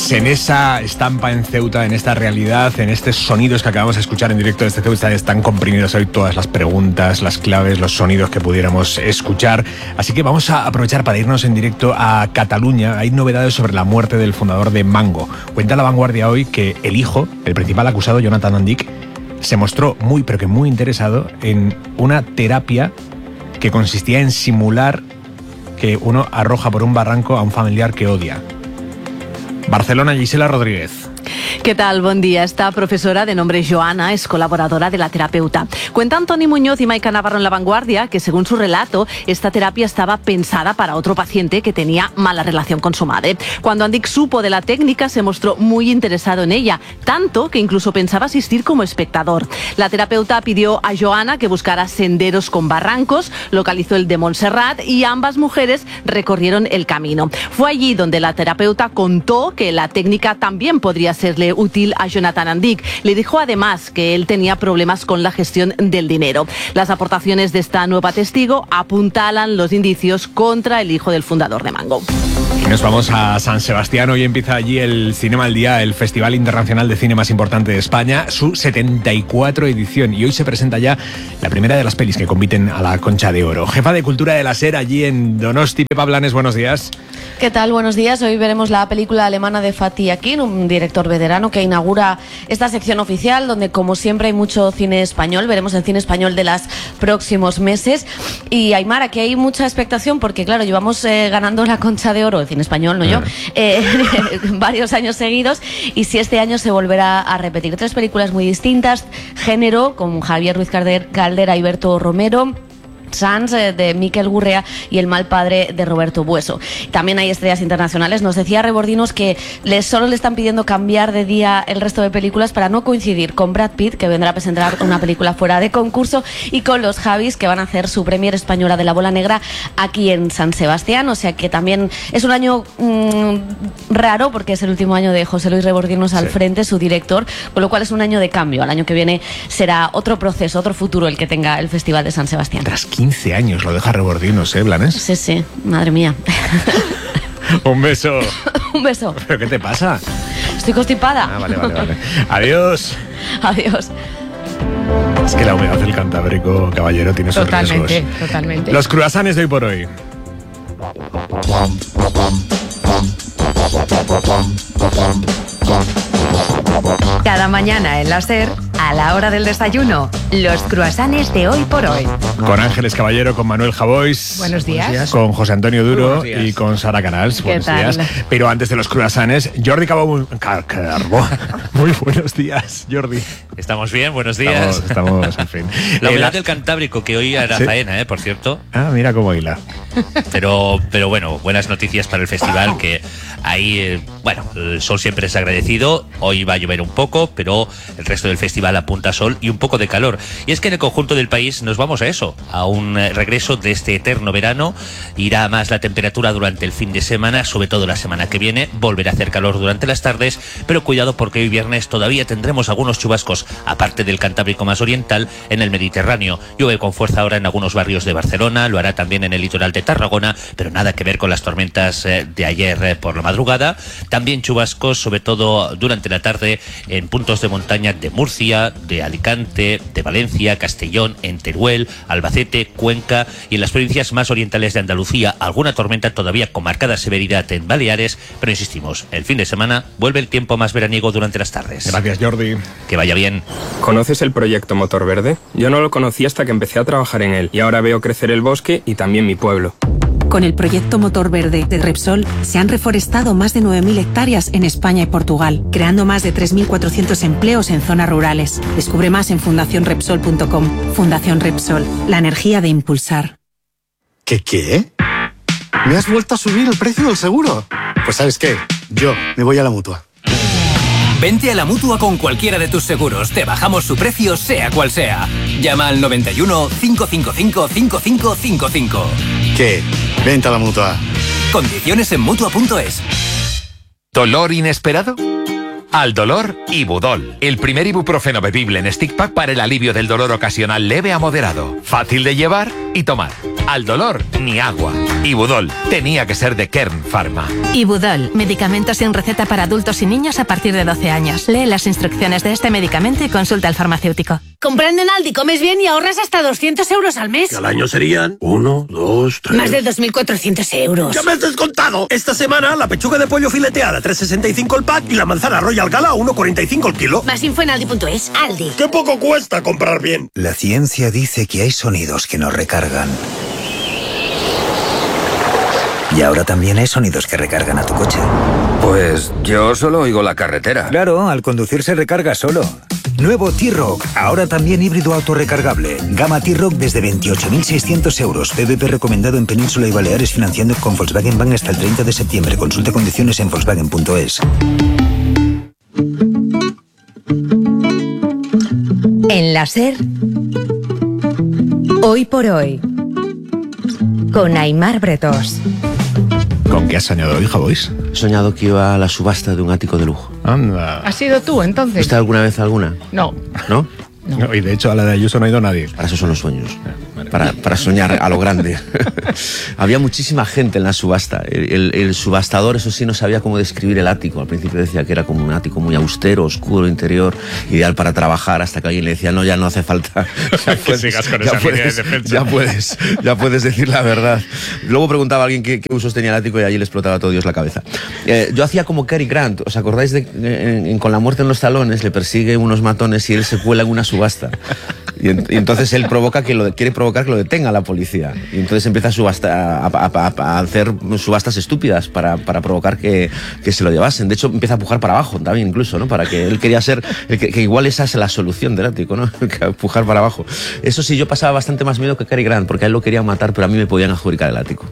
Pues en esa estampa en Ceuta, en esta realidad, en estos sonidos que acabamos de escuchar en directo desde Ceuta, están comprimidos hoy todas las preguntas, las claves, los sonidos que pudiéramos escuchar. Así que vamos a aprovechar para irnos en directo a Cataluña. Hay novedades sobre la muerte del fundador de Mango. Cuenta La Vanguardia hoy que el hijo, el principal acusado, Jonathan Andic, se mostró muy, pero que muy interesado en una terapia que consistía en simular que uno arroja por un barranco a un familiar que odia. Barcelona, Gisela Rodríguez. ¿Qué tal? Buen día. Esta profesora de nombre Joana es colaboradora de la terapeuta. Cuentan Toni Muñoz y Maika Navarro en La Vanguardia que, según su relato, esta terapia estaba pensada para otro paciente que tenía mala relación con su madre. Cuando Andic supo de la técnica, se mostró muy interesado en ella, tanto que incluso pensaba asistir como espectador. La terapeuta pidió a Joana que buscara senderos con barrancos, localizó el de Montserrat y ambas mujeres recorrieron el camino. Fue allí donde la terapeuta contó que la técnica también podría serle útil a Jonathan Andic. Le dijo además que él tenía problemas con la gestión del dinero. Las aportaciones de esta nueva testigo apuntalan los indicios contra el hijo del fundador de Mango. Y nos vamos a San Sebastián. Hoy empieza allí el Cinema al Día, el Festival Internacional de Cine más importante de España, su 74 edición. Y hoy se presenta ya la primera de las pelis que compiten a la Concha de Oro. Jefa de Cultura de la SER allí en Donosti, Pepa Blanes, buenos días. ¿Qué tal? Buenos días. Hoy veremos la película alemana de Fatih Akin, un director veterano que inaugura esta sección oficial, donde como siempre hay mucho cine español. Veremos el cine español de los próximos meses. Y Aymar, aquí hay mucha expectación porque, claro, llevamos ganando la Concha de Oro, el cine español, no yo, varios años seguidos, y si este año se volverá a repetir. 3 películas muy distintas, género, con Javier Ruiz Caldera y Berto Romero, Sans, de Miquel Gurrea, y El mal padre, de Roberto Bueso. También hay estrellas internacionales. Nos decía Rebordinos que solo le están pidiendo cambiar de día el resto de películas para no coincidir con Brad Pitt, que vendrá a presentar una película fuera de concurso, y con los Javis, que van a hacer su premier española de La Bola Negra aquí en San Sebastián. O sea que también es un año raro, porque es el último año de José Luis Rebordinos al frente, su director, con lo cual es un año de cambio. Al año que viene será otro proceso, otro futuro el que tenga el Festival de San Sebastián. 15 años lo deja Rebordinos, Blanes? Sí, madre mía. Un beso. Un beso. ¿Pero qué te pasa? Estoy constipada. Ah, vale. Adiós. Adiós. Es que la humedad del Cantábrico, caballero, tiene sus riesgos. Totalmente. Los cruasanes de hoy por hoy. Cada mañana en la SER, a la hora del desayuno, los cruasanes de hoy por hoy. Con Ángeles Caballero, con Manuel Javois. Buenos días. Con José Antonio Duro y con Sara Canals. Buenos días. Pero antes de los cruasanes, Jordi Carbó. Muy buenos días, Jordi. ¿Estamos bien? Buenos días. Estamos en fin. La humedad del Cantábrico, que hoy hará faena, por cierto. Ah, mira cómo hila. Pero bueno, buenas noticias para el festival, que ahí, el sol siempre es agradecido. Hoy va a llover un poco, pero el resto del festival apunta sol y un poco de calor. Y es que en el conjunto del país nos vamos a eso, a un regreso de este eterno verano. Irá más la temperatura durante el fin de semana, sobre todo la semana que viene. Volverá a hacer calor durante las tardes, pero cuidado porque hoy viernes todavía tendremos algunos chubascos, aparte del Cantábrico más oriental, en el Mediterráneo. Llueve con fuerza ahora en algunos barrios de Barcelona, lo hará también en el litoral de Tarragona, pero nada que ver con las tormentas de ayer por la madrugada. También chubascos, sobre todo durante la tarde, en puntos de montaña de Murcia, de Alicante, de Valencia, Castellón, en Teruel, Albacete, Cuenca y en las provincias más orientales de Andalucía. Alguna tormenta todavía con marcada severidad en Baleares, pero insistimos, el fin de semana vuelve el tiempo más veraniego durante las tardes. Gracias, Jordi. Que vaya bien. ¿Conoces el proyecto Motor Verde? Yo no lo conocí hasta que empecé a trabajar en él y ahora veo crecer el bosque y también mi pueblo. Con el proyecto Motor Verde de Repsol se han reforestado más de 9.000 hectáreas en España y Portugal, creando más de 3.400 empleos en zonas rurales. Descubre más en fundacionrepsol.com. Fundación Repsol, la energía de impulsar. ¿Qué? ¿Me has vuelto a subir el precio del seguro? Pues ¿sabes qué? Yo me voy a la Mutua. Vente a la Mutua con cualquiera de tus seguros. Te bajamos su precio, sea cual sea. Llama al 91 555 5555. ¿Qué? Vente a la Mutua. Condiciones en Mutua.es. ¿Dolor inesperado? Aldolor Ibudol, el primer ibuprofeno bebible en stick pack para el alivio del dolor ocasional leve a moderado. Fácil de llevar y tomar. Aldolor ni agua. Ibudol, tenía que ser de Kern Pharma. Ibudol, medicamento sin receta para adultos y niños a partir de 12 años. Lee las instrucciones de este medicamento y consulta al farmacéutico. Comprando en Aldi comes bien y ahorras hasta 200 euros al mes. Que al año serían 1, 2, 3... Más de 2.400 euros. ¡Ya me has descontado! Esta semana la pechuga de pollo fileteada 3,65 el pack y la manzana Royal Gala 1,45 el kilo. Más info en Aldi.es. Aldi. ¡Qué poco cuesta comprar bien! La ciencia dice que hay sonidos que nos recargan. Y ahora también hay sonidos que recargan a tu coche. Pues yo solo oigo la carretera. Claro, al conducir se recarga solo. Nuevo T-Roc, ahora también híbrido autorrecargable. Gama T-Roc desde 28.600 euros. PVP recomendado en Península y Baleares, financiando con Volkswagen Bank hasta el 30 de septiembre. Consulte condiciones en Volkswagen.es. En la SER, Hoy por Hoy, con Aimar Bretós. ¿Con qué has soñado hoy, Javois? He soñado que iba a la subasta de un ático de lujo. Anda. ¿Has sido tú, entonces? ¿Usted alguna vez alguna? No. ¿No? No, y de hecho a la de Ayuso no ha ido nadie. Para eso son los sueños. Para soñar a lo grande. Había muchísima gente en la subasta. El subastador, eso sí, no sabía cómo describir el ático. Al principio decía que era como un ático muy austero, oscuro, interior, ideal para trabajar, hasta que alguien le decía, no, ya no hace falta. Que sigas con esa línea de defensa. Ya puedes decir la verdad. Luego preguntaba a alguien qué usos tenía el ático y allí le explotaba a todo Dios la cabeza. Yo hacía como Cary Grant. ¿Os acordáis de Con la muerte en los talones? Le persigue unos matones y él se cuela en una subasta. Y entonces él quiere provocar que lo detenga la policía. Y entonces empieza a hacer subastas estúpidas para provocar que se lo llevasen. De hecho, empieza a pujar para abajo también, incluso, ¿no? Para que él quería ser... Que igual esa es la solución del ático, ¿no? Pujar para abajo. Eso sí, yo pasaba bastante más miedo que Cary Grant, porque a él lo querían matar, pero a mí me podían adjudicar el ático.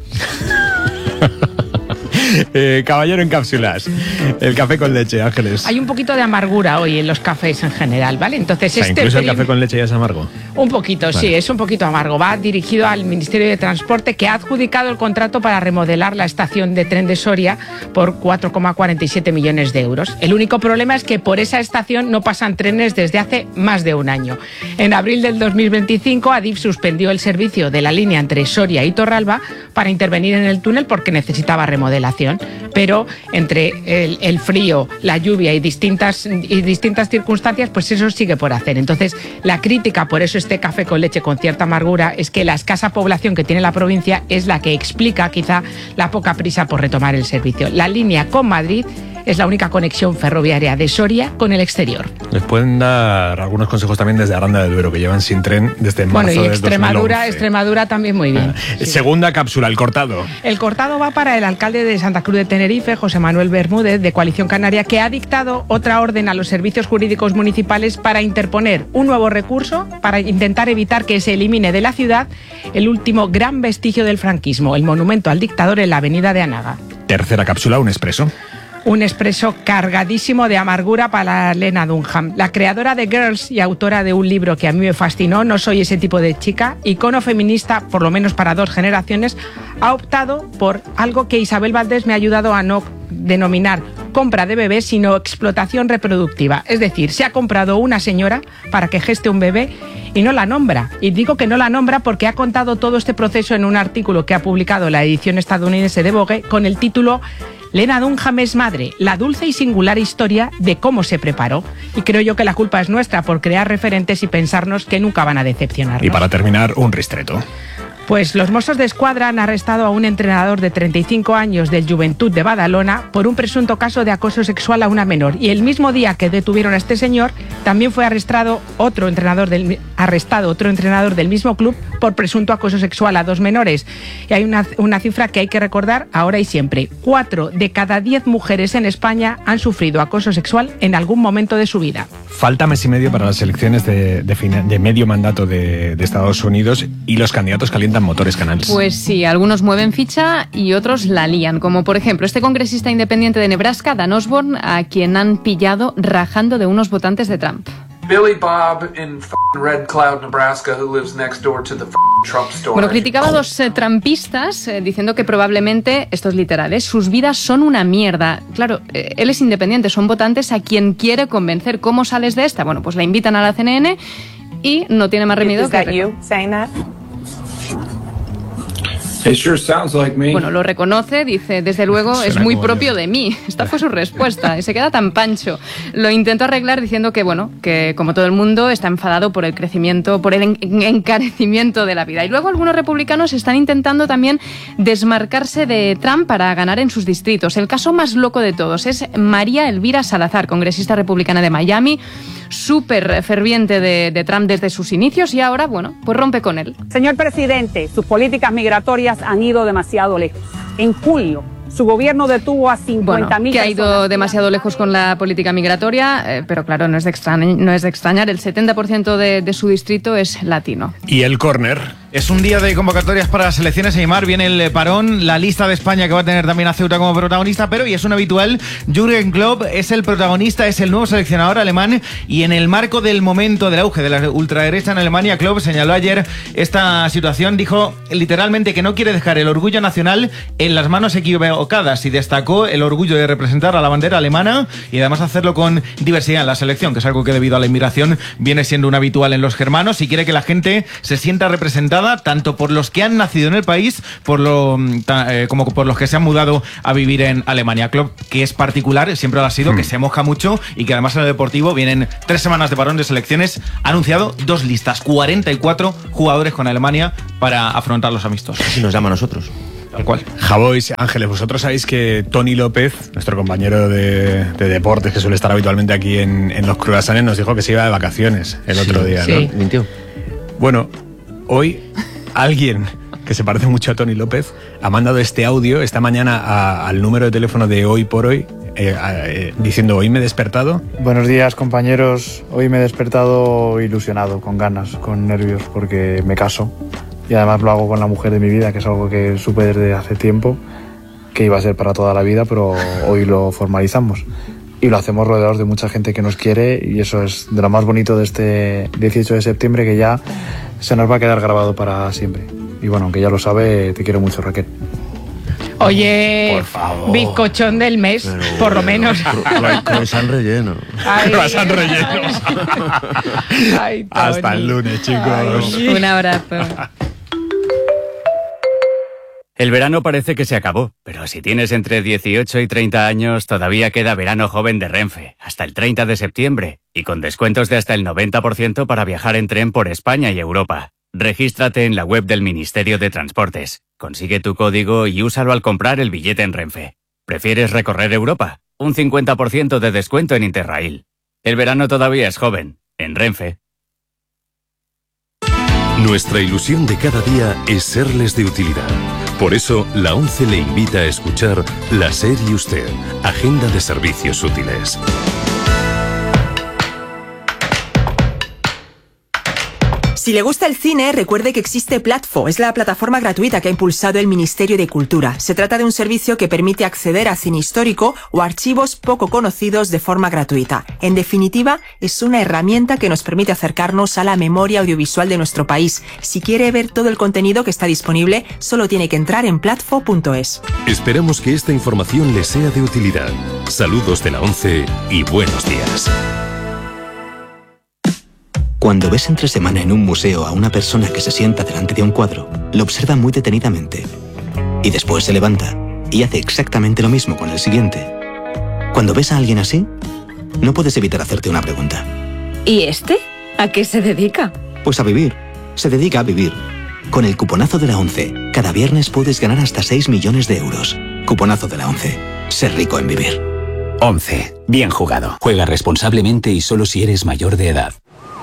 Caballero en cápsulas. El café con leche, Ángeles. Hay un poquito de amargura hoy en los cafés en general, ¿vale? Entonces, incluso el café con leche ya es amargo. Un poquito, vale. Sí, es un poquito amargo. Va dirigido al Ministerio de Transporte, que ha adjudicado el contrato para remodelar la estación de tren de Soria por 4,47 millones de euros. El único problema es que por esa estación no pasan trenes desde hace más de un año. En abril del 2025, Adif suspendió el servicio de la línea entre Soria y Torralba para intervenir en el túnel porque necesitaba remodelación. Pero entre el frío, la lluvia y distintas circunstancias, pues eso sigue por hacer. Entonces, la crítica, por eso este café con leche con cierta amargura, es que la escasa población que tiene la provincia es la que explica quizá la poca prisa por retomar el servicio. La línea con Madrid es la única conexión ferroviaria de Soria con el exterior. Les pueden dar algunos consejos también desde Aranda de Duero, que llevan sin tren desde marzo del 2011. Extremadura también muy bien. Sí. Segunda cápsula, el cortado. El cortado va para el alcalde de Santa Cruz de Tenerife, José Manuel Bermúdez, de Coalición Canaria, que ha dictado otra orden a los servicios jurídicos municipales para interponer un nuevo recurso para intentar evitar que se elimine de la ciudad el último gran vestigio del franquismo, el monumento al dictador en la avenida de Anaga. Tercera cápsula, un expreso. Un expreso cargadísimo de amargura para Lena Dunham, la creadora de Girls y autora de un libro que a mí me fascinó, No soy ese tipo de chica, icono feminista, por lo menos para 2 generaciones, ha optado por algo que Isabel Valdés me ha ayudado a no denominar compra de bebé, sino explotación reproductiva. Es decir, se ha comprado una señora para que geste un bebé y no la nombra. Y digo que no la nombra porque ha contado todo este proceso en un artículo que ha publicado la edición estadounidense de Vogue con el título Lena Dunham es madre, la dulce y singular historia de cómo se preparó. Y creo yo que la culpa es nuestra por crear referentes y pensarnos que nunca van a decepcionarnos. Y para terminar, un ristreto. Pues los Mossos d'Esquadra han arrestado a un entrenador de 35 años del Joventut de Badalona por un presunto caso de acoso sexual a una menor. Y el mismo día que detuvieron a este señor, también fue arrestado otro entrenador del mismo club por presunto acoso sexual a 2 menores. Y hay una cifra que hay que recordar ahora y siempre. 4 de cada 10 mujeres en España han sufrido acoso sexual en algún momento de su vida. Falta mes y medio para las elecciones de medio mandato de Estados Unidos y los candidatos calientan motores, Canals. Pues sí, algunos mueven ficha y otros la lían, como por ejemplo este congresista independiente de Nebraska, Dan Osborne, a quien han pillado rajando de unos votantes de Trump. Billy Bob in Red Cloud, Nebraska, who lives next door to the Trump store. Bueno, criticaba a los trumpistas diciendo que probablemente, esto es literal, sus vidas son una mierda. Claro, él es independiente, son votantes a quien quiere convencer. ¿Cómo sales de esta? Bueno, pues la invitan a la CNN y no tiene más remedio que... It sure sounds like me. Bueno, lo reconoce, dice, desde luego es muy propio de mí. Esta fue su respuesta y se queda tan pancho. Lo intentó arreglar diciendo que, bueno, que como todo el mundo está enfadado por el crecimiento, por el encarecimiento de la vida. Y luego algunos republicanos están intentando también desmarcarse de Trump para ganar en sus distritos. El caso más loco de todos es María Elvira Salazar, congresista republicana de Miami, súper ferviente de Trump desde sus inicios y ahora, bueno, pues rompe con él. Señor presidente, sus políticas migratorias han ido demasiado lejos. En julio, su gobierno detuvo a 50.000 personas. Que ha ido demasiado lejos con la política migratoria, pero claro, no es de extrañar, el 70% de su distrito es latino. Y el córner. Es un día de convocatorias para las elecciones, Aimar. Viene el parón, la lista de España que va a tener también a Ceuta como protagonista, pero, y es un habitual, Jürgen Klopp es el protagonista, es el nuevo seleccionador alemán, y en el marco del momento del auge de la ultraderecha en Alemania, Klopp señaló ayer esta situación, dijo literalmente que no quiere dejar el orgullo nacional en las manos equivocadas y destacó el orgullo de representar a la bandera alemana y además hacerlo con diversidad en la selección, que es algo que debido a la inmigración viene siendo un habitual en los germanos, y quiere que la gente se sienta representada tanto por los que han nacido en el país como por los que se han mudado a vivir en Alemania. Klopp, que es particular, siempre lo ha sido, que se moja mucho y que además en el deportivo vienen 3 semanas de parón de selecciones, ha anunciado 2 listas, 44 jugadores con Alemania para afrontar los amistosos. Así nos llama a nosotros. Tal cual. Javois, Ángeles, vosotros sabéis que Tony López, nuestro compañero de deportes que suele estar habitualmente aquí en los Cruasanes, nos dijo que se iba de vacaciones el otro día, ¿no? Mintió. Bueno, hoy alguien que se parece mucho a Tony López ha mandado este audio esta mañana al número de teléfono de Hoy por Hoy diciendo: hoy me he despertado. Buenos días, compañeros. Hoy me he despertado ilusionado, con ganas, con nervios, porque me caso. Y además lo hago con la mujer de mi vida, que es algo que supe desde hace tiempo, que iba a ser para toda la vida, pero hoy lo formalizamos. Y lo hacemos rodeados de mucha gente que nos quiere, y eso es de lo más bonito de este 18 de septiembre, que ya se nos va a quedar grabado para siempre. Y bueno, aunque ya lo sabe, te quiero mucho, Raquel. Oye, por favor, bizcochón del mes, por lo menos. Croissant relleno. Croissant rellenos. Hasta el lunes, chicos. Un abrazo. El verano parece que se acabó, pero si tienes entre 18 y 30 años, todavía queda Verano Joven de Renfe, hasta el 30 de septiembre, y con descuentos de hasta el 90% para viajar en tren por España y Europa. Regístrate en la web del Ministerio de Transportes, consigue tu código y úsalo al comprar el billete en Renfe. ¿Prefieres recorrer Europa? Un 50% de descuento en Interrail. El verano todavía es joven, en Renfe. Nuestra ilusión de cada día es serles de utilidad. Por eso, la ONCE le invita a escuchar La SER y Usted, Agenda de Servicios Útiles. Si le gusta el cine, recuerde que existe Platfo. Es la plataforma gratuita que ha impulsado el Ministerio de Cultura. Se trata de un servicio que permite acceder a cine histórico o archivos poco conocidos de forma gratuita. En definitiva, es una herramienta que nos permite acercarnos a la memoria audiovisual de nuestro país. Si quiere ver todo el contenido que está disponible, solo tiene que entrar en platfo.es. Esperamos que esta información le sea de utilidad. Saludos de la ONCE y buenos días. Cuando ves entre semana en un museo a una persona que se sienta delante de un cuadro, lo observa muy detenidamente. Y después se levanta y hace exactamente lo mismo con el siguiente. Cuando ves a alguien así, no puedes evitar hacerte una pregunta. ¿Y este? ¿A qué se dedica? Pues a vivir. Se dedica a vivir. Con el cuponazo de la ONCE, cada viernes puedes ganar hasta 6 millones de euros. Cuponazo de la ONCE. Ser rico en vivir. ONCE. Bien jugado. Juega responsablemente y solo si eres mayor de edad.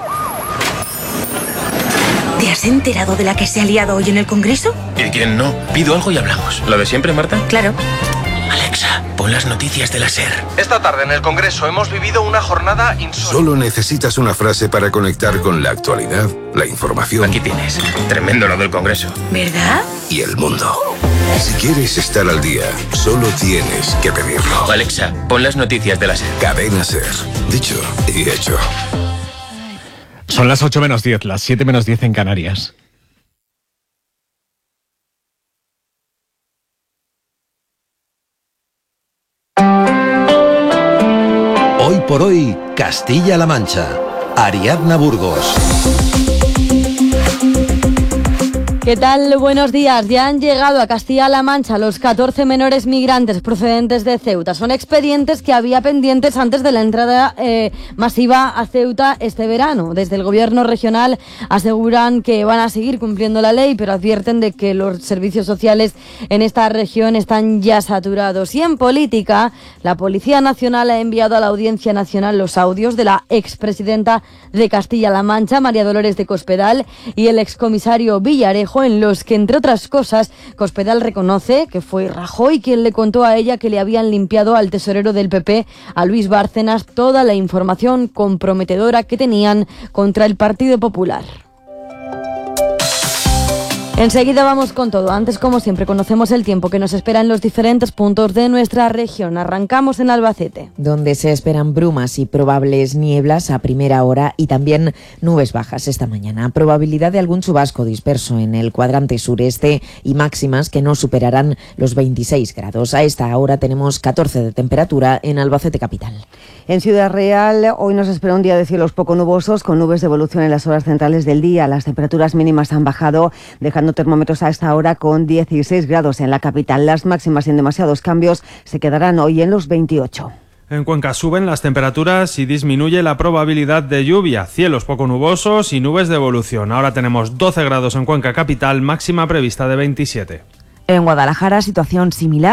¿Te has enterado de la que se ha liado hoy en el Congreso? ¿Y quién no? Pido algo y hablamos. ¿Lo de siempre, Marta? Claro. Alexa, pon las noticias de la SER. Esta tarde en el Congreso hemos vivido una jornada insólita. Solo necesitas una frase para conectar con la actualidad, la información. Aquí tienes. Tremendo lo del Congreso. ¿Verdad? Y el mundo. Si quieres estar al día, solo tienes que pedirlo. Alexa, pon las noticias de la SER. Cadena SER. Dicho y hecho. Son las 8 menos 10, las 7 menos 10 en Canarias. Hoy por hoy, Castilla-La Mancha. Ariadna Burgos. ¿Qué tal? Buenos días. Ya han llegado a Castilla-La Mancha los 14 menores migrantes procedentes de Ceuta. Son expedientes que había pendientes antes de la entrada masiva a Ceuta este verano. Desde el gobierno regional aseguran que van a seguir cumpliendo la ley, pero advierten de que los servicios sociales en esta región están ya saturados. Y en política, la Policía Nacional ha enviado a la Audiencia Nacional los audios de la expresidenta de Castilla-La Mancha, María Dolores de Cospedal, y el excomisario Villarejo, en los que, entre otras cosas, Cospedal reconoce que fue Rajoy quien le contó a ella que le habían limpiado al tesorero del PP, a Luis Bárcenas, toda la información comprometedora que tenían contra el Partido Popular. Enseguida vamos con todo. Antes, como siempre, conocemos el tiempo que nos espera en los diferentes puntos de nuestra región. Arrancamos en Albacete, donde se esperan brumas y probables nieblas a primera hora y también nubes bajas esta mañana. Probabilidad de algún chubasco disperso en el cuadrante sureste y máximas que no superarán los 26 grados. A esta hora tenemos 14 de temperatura en Albacete capital. En Ciudad Real, hoy nos espera un día de cielos poco nubosos, con nubes de evolución en las horas centrales del día. Las temperaturas mínimas han bajado, dejando termómetros a esta hora con 16 grados en la capital. Las máximas, sin demasiados cambios, se quedarán hoy en los 28. En Cuenca suben las temperaturas y disminuye la probabilidad de lluvia. Cielos poco nubosos y nubes de evolución. Ahora tenemos 12 grados en Cuenca capital, máxima prevista de 27. En Guadalajara, situación similar.